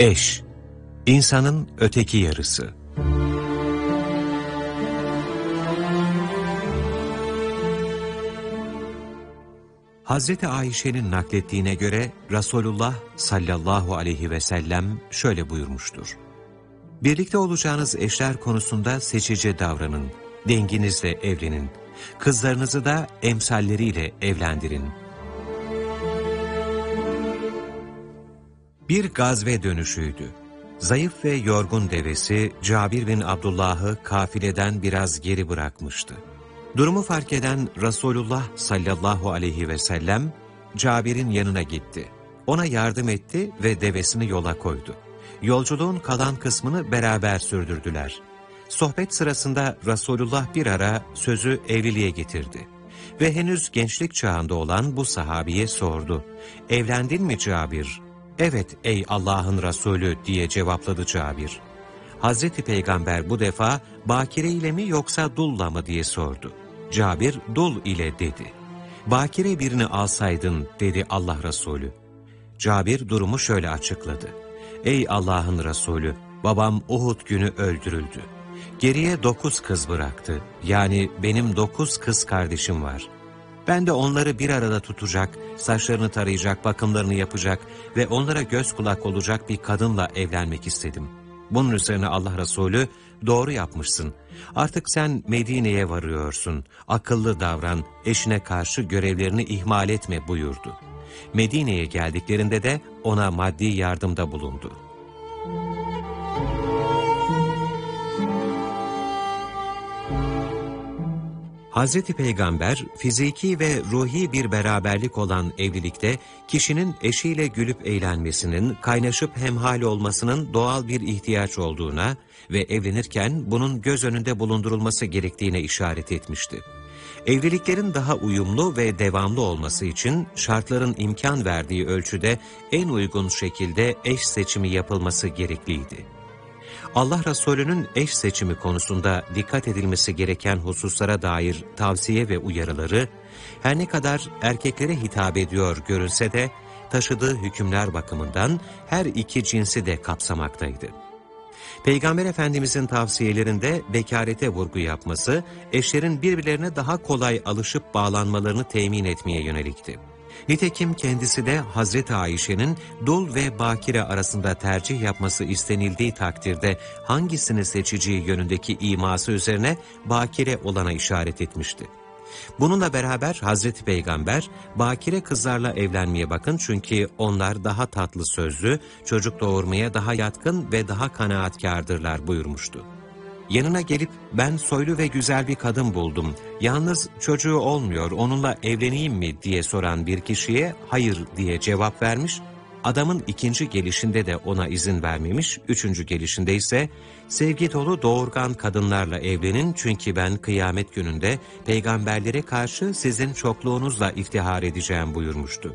Eş, insanın öteki yarısı. Hazreti Ayşe'nin naklettiğine göre Resulullah sallallahu aleyhi ve sellem şöyle buyurmuştur. Birlikte olacağınız eşler konusunda seçici davranın, denginizle evlenin, kızlarınızı da emsalleriyle evlendirin. Bir gazve dönüşüydü. Zayıf ve yorgun devesi Cabir bin Abdullah'ı kafileden biraz geri bırakmıştı. Durumu fark eden Resulullah sallallahu aleyhi ve sellem Cabir'in yanına gitti. Ona yardım etti ve devesini yola koydu. Yolculuğun kalan kısmını beraber sürdürdüler. Sohbet sırasında Resulullah bir ara sözü evliliğe getirdi. Ve henüz gençlik çağında olan bu sahabiye sordu. "Evlendin mi Cabir?" "Evet ey Allah'ın Resulü" diye cevapladı Cabir. Hazreti Peygamber bu defa bakire ile mi yoksa dulla mı diye sordu. Cabir dul ile dedi. "Bakire birini alsaydın" dedi Allah Resulü. Cabir durumu şöyle açıkladı. "Ey Allah'ın Resulü, babam Uhud günü öldürüldü. Geriye 9 kız bıraktı. Yani benim 9 kız kardeşim var. Ben de onları bir arada tutacak, saçlarını tarayacak, bakımlarını yapacak ve onlara göz kulak olacak bir kadınla evlenmek istedim." Bunun üzerine Allah Resulü, "Doğru yapmışsın. Artık sen Medine'ye varıyorsun. Akıllı davran, eşine karşı görevlerini ihmal etme" buyurdu. Medine'ye geldiklerinde de ona maddi yardımda bulundu. Hazreti Peygamber, fiziki ve ruhi bir beraberlik olan evlilikte, kişinin eşiyle gülüp eğlenmesinin, kaynaşıp hemhal olmasının doğal bir ihtiyaç olduğuna ve evlenirken bunun göz önünde bulundurulması gerektiğine işaret etmişti. Evliliklerin daha uyumlu ve devamlı olması için şartların imkan verdiği ölçüde en uygun şekilde eş seçimi yapılması gerekliydi. Allah Resulü'nün eş seçimi konusunda dikkat edilmesi gereken hususlara dair tavsiye ve uyarıları, her ne kadar erkeklere hitap ediyor görünse de, taşıdığı hükümler bakımından her iki cinsi de kapsamaktaydı. Peygamber Efendimizin tavsiyelerinde bekarete vurgu yapması, eşlerin birbirlerine daha kolay alışıp bağlanmalarını temin etmeye yönelikti. Nitekim kendisi de Hazreti Ayşe'nin dul ve bakire arasında tercih yapması istenildiği takdirde hangisini seçeceği yönündeki iması üzerine bakire olana işaret etmişti. Bununla beraber Hazreti Peygamber, bakire kızlarla evlenmeye bakın çünkü onlar daha tatlı sözlü, çocuk doğurmaya daha yatkın ve daha kanaatkârdırlar buyurmuştu. Yanına gelip "Ben soylu ve güzel bir kadın buldum, yalnız çocuğu olmuyor, onunla evleneyim mi?" diye soran bir kişiye "Hayır" diye cevap vermiş, adamın ikinci gelişinde de ona izin vermemiş, üçüncü gelişinde ise "Sevgi dolu doğurgan kadınlarla evlenin çünkü ben kıyamet gününde peygamberlere karşı sizin çokluğunuzla iftihar edeceğim" buyurmuştu.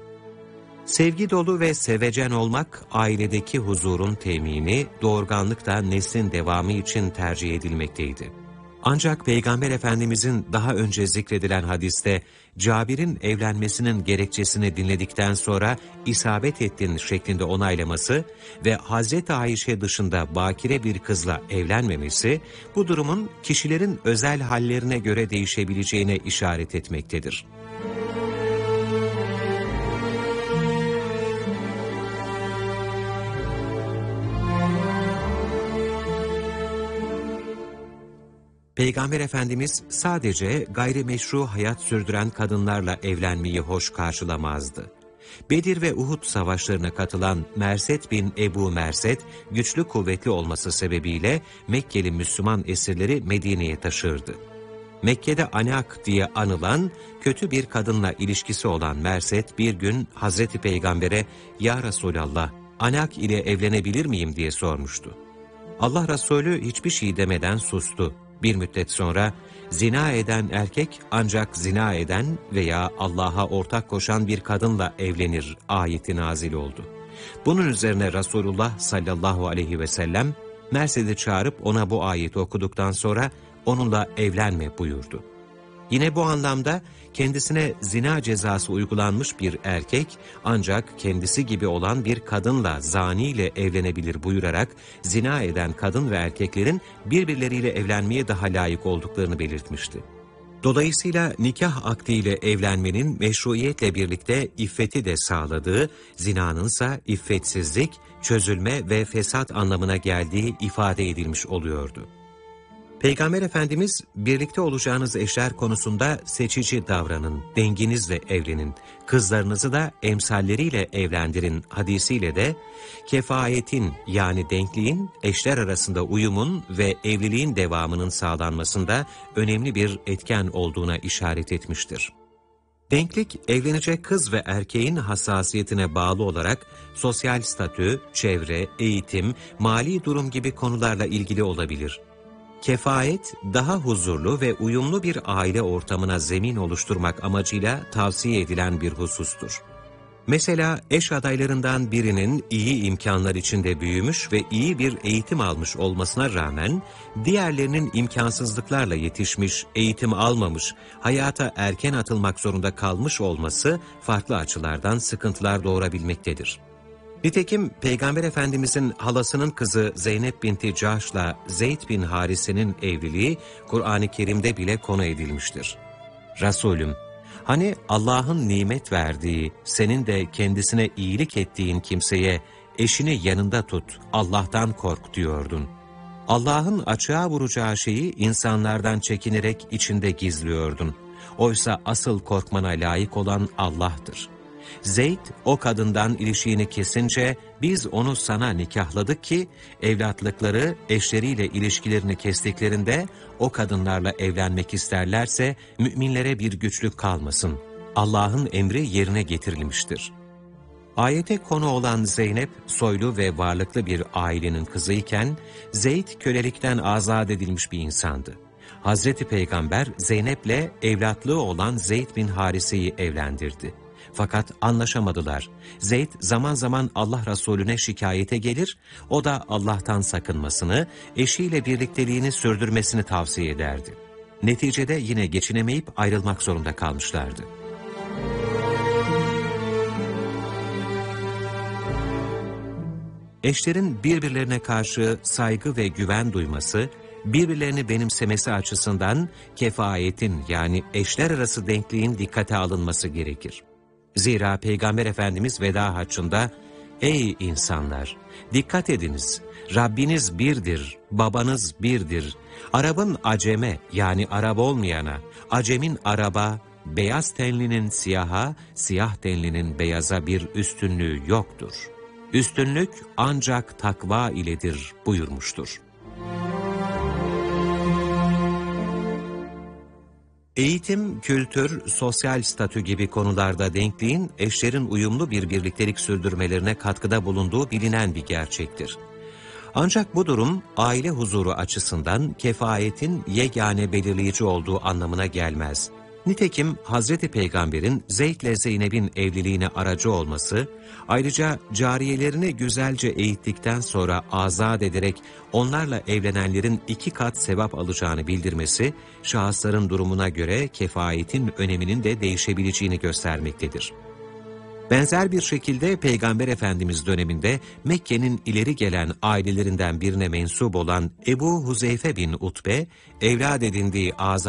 Sevgi dolu ve sevecen olmak, ailedeki huzurun temini, doğurganlık da neslin devamı için tercih edilmekteydi. Ancak Peygamber Efendimizin daha önce zikredilen hadiste, Cabir'in evlenmesinin gerekçesini dinledikten sonra isabet ettin şeklinde onaylaması ve Hazreti Ayşe dışında bakire bir kızla evlenmemesi, bu durumun kişilerin özel hallerine göre değişebileceğine işaret etmektedir. Peygamber Efendimiz sadece gayrimeşru hayat sürdüren kadınlarla evlenmeyi hoş karşılamazdı. Bedir ve Uhud savaşlarına katılan Merset bin Ebu Merset, güçlü kuvvetli olması sebebiyle Mekkeli Müslüman esirleri Medine'ye taşırdı. Mekke'de Anak diye anılan kötü bir kadınla ilişkisi olan Merset bir gün Hazreti Peygamber'e "Ya Resulallah, Anak ile evlenebilir miyim?" diye sormuştu. Allah Resulü hiçbir şey demeden sustu. Bir müddet sonra zina eden erkek ancak zina eden veya Allah'a ortak koşan bir kadınla evlenir ayeti nazil oldu. Bunun üzerine Resulullah sallallahu aleyhi ve sellem Mersed'i çağırıp ona bu ayeti okuduktan sonra onunla evlenme buyurdu. Yine bu anlamda kendisine zina cezası uygulanmış bir erkek ancak kendisi gibi olan bir kadınla zaniyle evlenebilir buyurarak zina eden kadın ve erkeklerin birbirleriyle evlenmeye daha layık olduklarını belirtmişti. Dolayısıyla nikah akdiyle evlenmenin meşruiyetle birlikte iffeti de sağladığı, zinanınsa iffetsizlik, çözülme ve fesat anlamına geldiği ifade edilmiş oluyordu. Peygamber Efendimiz, birlikte olacağınız eşler konusunda seçici davranın, denginizle evlenin, kızlarınızı da emsalleriyle evlendirin hadisiyle de, kefayetin yani denkliğin, eşler arasında uyumun ve evliliğin devamının sağlanmasında önemli bir etken olduğuna işaret etmiştir. Denklik, evlenecek kız ve erkeğin hassasiyetine bağlı olarak sosyal statü, çevre, eğitim, mali durum gibi konularla ilgili olabilir. Kefayet, daha huzurlu ve uyumlu bir aile ortamına zemin oluşturmak amacıyla tavsiye edilen bir husustur. Mesela eş adaylarından birinin iyi imkanlar içinde büyümüş ve iyi bir eğitim almış olmasına rağmen, diğerlerinin imkansızlıklarla yetişmiş, eğitim almamış, hayata erken atılmak zorunda kalmış olması farklı açılardan sıkıntılar doğurabilmektedir. Nitekim Peygamber Efendimizin halasının kızı Zeynep binti Cahş'la Zeyd bin Harise'nin evliliği Kur'an-ı Kerim'de bile konu edilmiştir. Resulüm, hani Allah'ın nimet verdiği, senin de kendisine iyilik ettiğin kimseye eşini yanında tut, Allah'tan kork diyordun. Allah'ın açığa vuracağı şeyi insanlardan çekinerek içinde gizliyordun. Oysa asıl korkmana layık olan Allah'tır. Zeyd o kadından ilişiğini kesince biz onu sana nikahladık ki evlatlıkları eşleriyle ilişkilerini kestiklerinde o kadınlarla evlenmek isterlerse müminlere bir güçlük kalmasın. Allah'ın emri yerine getirilmiştir. Ayete konu olan Zeynep soylu ve varlıklı bir ailenin kızıyken Zeyd kölelikten azat edilmiş bir insandı. Hazreti Peygamber Zeynep'le evlatlığı olan Zeyd bin Harise'yi evlendirdi. Fakat anlaşamadılar. Zeyd zaman zaman Allah Resulüne şikayete gelir, o da Allah'tan sakınmasını, eşiyle birlikteliğini sürdürmesini tavsiye ederdi. Neticede yine geçinemeyip ayrılmak zorunda kalmışlardı. Eşlerin birbirlerine karşı saygı ve güven duyması, birbirlerini benimsemesi açısından kefayetin yani eşler arası denkliğin dikkate alınması gerekir. Zira Peygamber Efendimiz veda haccında, "Ey insanlar! Dikkat ediniz! Rabbiniz birdir, babanız birdir. Arap'ın aceme yani Arap olmayana, acemin Arap'a, beyaz tenlinin siyaha, siyah tenlinin beyaza bir üstünlüğü yoktur. Üstünlük ancak takva iledir" buyurmuştur. Eğitim, kültür, sosyal statü gibi konularda denkliğin eşlerin uyumlu bir birliktelik sürdürmelerine katkıda bulunduğu bilinen bir gerçektir. Ancak bu durum aile huzuru açısından kefayetin yegane belirleyici olduğu anlamına gelmez. Nitekim Hazreti Peygamber'in Zeyd ile Zeynep'in evliliğine aracı olması, ayrıca cariyelerini güzelce eğittikten sonra azat ederek onlarla evlenenlerin 2 kat sevap alacağını bildirmesi, şahısların durumuna göre kefayetin öneminin de değişebileceğini göstermektedir. Benzer bir şekilde Peygamber Efendimiz döneminde Mekke'nin ileri gelen ailelerinden birine mensup olan Ebu Huzeyfe bin Utbe, evlat edindiği